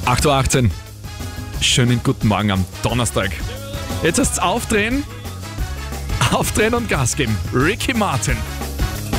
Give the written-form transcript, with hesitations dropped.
8:18 Uhr. Schönen guten Morgen am Donnerstag. Jetzt heißt's aufdrehen und Gas geben. Ricky Martin.